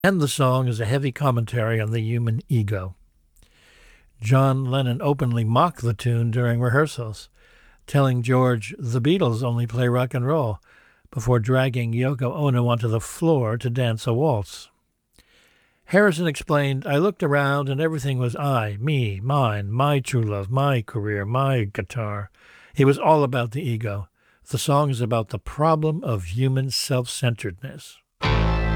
And the song is a heavy commentary on the human ego. John Lennon openly mocked the tune during rehearsals, telling George the Beatles only play rock and roll, before dragging Yoko Ono onto the floor to dance a waltz. Harrison explained, I looked around and everything was I, me, mine, my true love, my career, my guitar. It was all about the ego. The song is about the problem of human self-centeredness.